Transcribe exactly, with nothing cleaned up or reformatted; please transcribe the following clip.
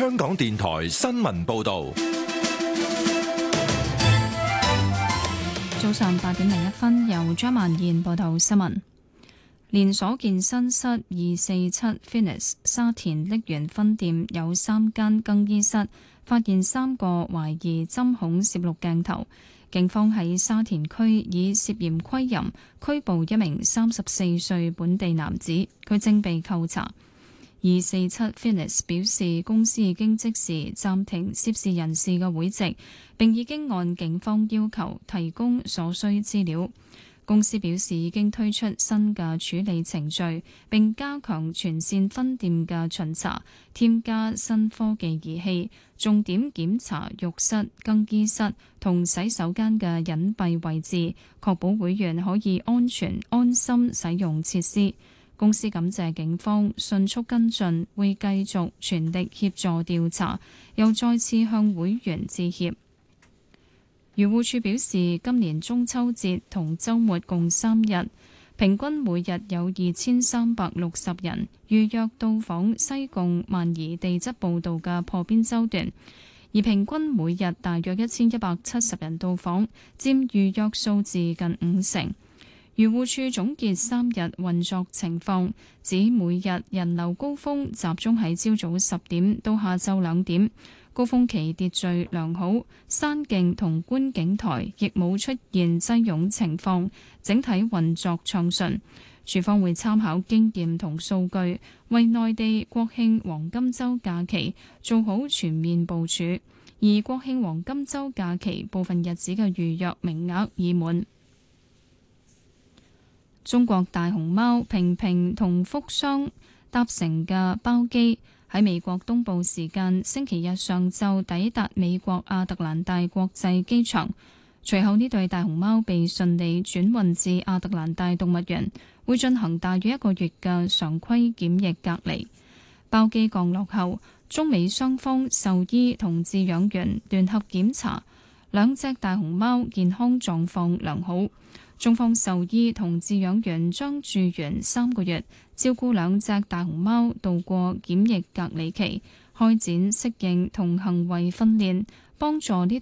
香港電台新聞報道。 早上八點零一分，由張曼燕報道新聞。連鎖健身室二四七 Fitness 沙田瀝源分店有三間更衣室發現三個懷疑針孔攝錄鏡頭，警方喺沙田區以涉嫌窺淫拘捕一名三十四歲本地男子，佢正被扣查。二四七 Fitness 表示，公司已經即時暫停涉事人士嘅會籍，並已經按警方要求提供所需資料。公司表示已經推出新嘅處理程序，並加強全線分店嘅巡查，添加新科技儀器，重點檢查浴室、更衣室同洗手間嘅隱蔽位置，確保會員可以安全安心使用設施。公司感謝警方迅速跟進，會繼續全力協助調查，又再次向會員致歉。漁護署表示，今年中秋節同週末共三日，平均每日有二千三百六十人預約到訪西貢萬宜地質步道嘅破邊洲段，而平均每日大約一千一百七十人到訪，佔預約數字近五成。漁護署總結三日運作情況，指每日人流高峰集中喺朝早十點到下晝兩點，高峰期秩序良好，山徑同觀景台亦冇出現擠擁情況，整體運作暢順。署方會參考經驗同數據，為內地國慶黃金週假期做好全面部署，而國慶黃金週假期部分日子嘅預約名額已滿。中國大熊貓平平同福雙搭乘嘅包機喺美國東部時間星期日上晝抵達美國亞特蘭大國際機場，隨後呢對大熊貓被順利轉運至亞特蘭大動物園，會進行大約一個月嘅常規檢疫隔離。包機降落後，中美雙方獸醫同飼養員聯合檢查，兩隻大熊貓健康狀況良好。中方獸醫同飼養員將駐園三個月，照顧兩隻大熊貓度過檢疫隔離期，開展適應同行為訓練，幫助呢